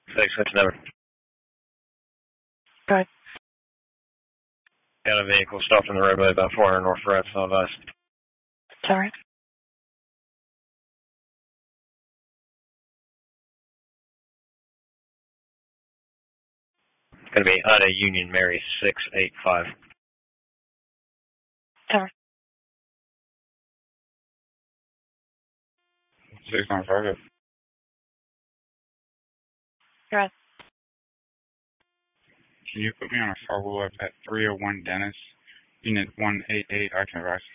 Thanks, that's never. Go ahead. Got a vehicle stopped on the roadway about 400 north Ratsville Vice. Sorry. Going to be Ida Union Mary 685. Sorry. 695. Go ahead. Can you put me on a follow-up at 301 Dennis, Unit 188, I can advise.